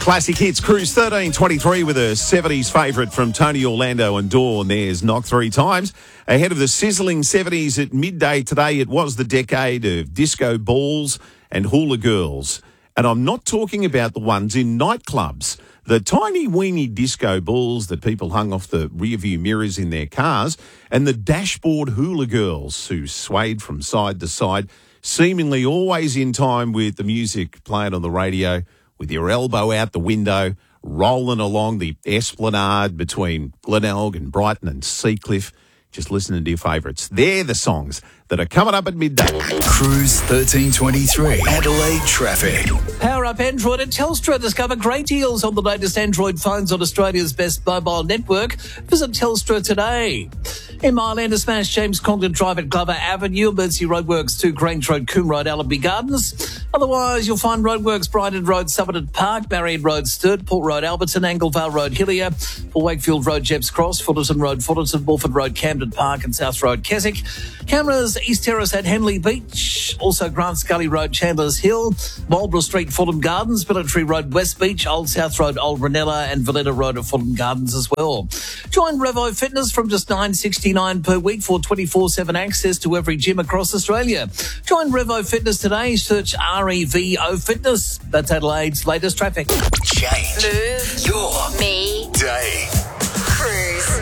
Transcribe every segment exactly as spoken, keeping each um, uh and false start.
Classic Hits, Cruise thirteen twenty-three with a seventies favourite from Tony Orlando and Dawn. There's Knock Three Times. Ahead of the sizzling seventies at midday today, it was the decade of disco balls and hula girls. And I'm not talking about the ones in nightclubs. The tiny weeny disco balls that people hung off the rearview mirrors in their cars, and the dashboard hula girls who swayed from side to side, seemingly always in time with the music playing on the radio, with your elbow out the window, rolling along the esplanade between Glenelg and Brighton and Seacliff, just listening to your favourites. They're the songs that are coming up at midday. Cruise thirteen twenty-three, Adelaide traffic. Power up Android at Telstra. Discover great deals on the latest Android phones on Australia's best mobile network. Visit Telstra today. In Mile Smash, James Congdon Drive at Glover Avenue, Emergency Roadworks two, Grange Road, Coombe Road, Allenby Gardens. Otherwise, you'll find Roadworks, Brighton Road, Somerton Park, Marion Road, Sturt, Port Road, Alberton, Anglevale Road, Hillier, for Wakefield Road, Jeps Cross, Fullerton Road, Fullerton, Bulford Road, Camden Park and South Road, Keswick. Cameras, East Terrace at Henley Beach, also Grant Scully Road, Chandler's Hill, Marlborough Street, Fulham Gardens, Military Road, West Beach, Old South Road, Old Ranella and Valletta Road at Fulham Gardens as well. Join Revo Fitness from just nine dollars sixty-nine per week for twenty-four seven access to every gym across Australia. Join Revo Fitness today. Search R E V O Fitness. That's Adelaide's latest traffic. Change Move your me day. Cruise.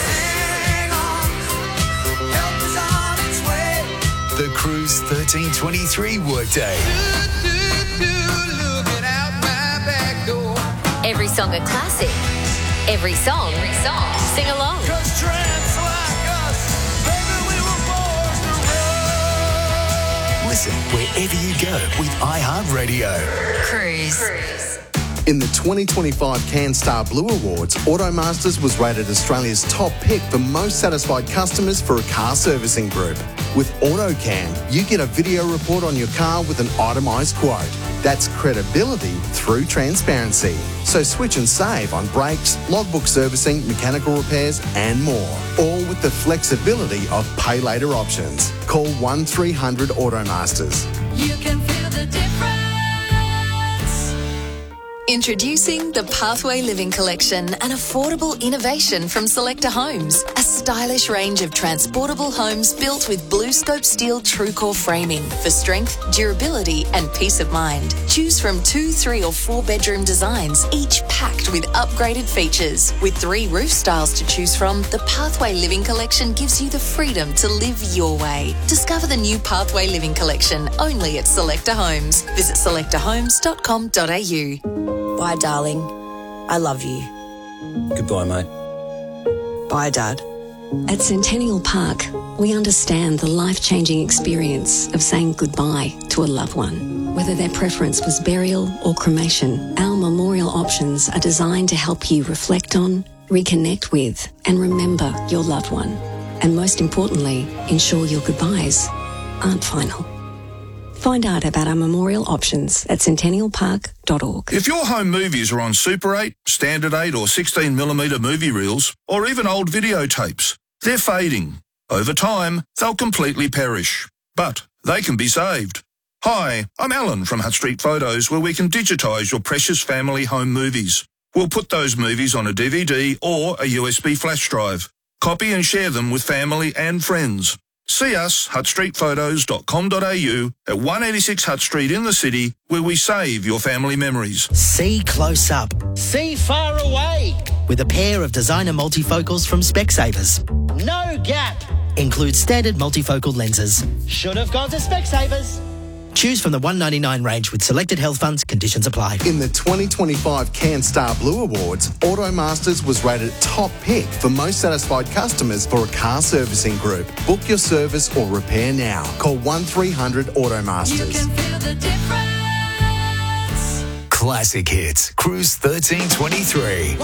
The Cruise thirteen twenty-three workday. Every song a classic. Every song, Every song. Sing along. Listen wherever you go with iHeartRadio. Cruise. Cruise. In the twenty twenty-five CanStar Blue Awards, Automasters was rated Australia's top pick for most satisfied customers for a car servicing group. With AutoCan, you get a video report on your car with an itemised quote. That's credibility through transparency. So switch and save on brakes, logbook servicing, mechanical repairs and more. All with the flexibility of pay later options. Call one three hundred Automasters. You can feel the difference. Introducing the Pathway Living Collection, an affordable innovation from Selecta Homes. A stylish range of transportable homes built with BlueScope steel TrueCore framing for strength, durability and peace of mind. Choose from two, three or four bedroom designs, each packed with upgraded features. With three roof styles to choose from, the Pathway Living Collection gives you the freedom to live your way. Discover the new Pathway Living Collection only at Selecta Homes. Visit selecta homes dot com dot a u. Bye, darling. I love you. Goodbye, mate. Bye, Dad. At Centennial Park, we understand the life-changing experience of saying goodbye to a loved one. Whether their preference was burial or cremation, our memorial options are designed to help you reflect on, reconnect with, and remember your loved one. And most importantly, ensure your goodbyes aren't final. Find out about our memorial options at centennial park dot org. If your home movies are on Super eight, Standard eight or sixteen millimeter movie reels, or even old videotapes, they're fading. Over time, they'll completely perish. But they can be saved. Hi, I'm Alan from Hutt Street Photos, where we can digitise your precious family home movies. We'll put those movies on a D V D or a U S B flash drive. Copy and share them with family and friends. See us, hutt street photos dot com dot a u, at one eighty-six Hutt Street in the city, where we save your family memories. See close up. See far away. With a pair of designer multifocals from Specsavers. No gap. Includes standard multifocal lenses. Should have gone to Specsavers. Choose from the one ninety-nine range with selected health funds. Conditions apply. In the twenty twenty-five CanStar Blue Awards, Automasters was rated top pick for most satisfied customers for a car servicing group. Book your service or repair now. Call one three hundred Automasters. You can feel the difference. Classic Hits, Cruise thirteen twenty-three.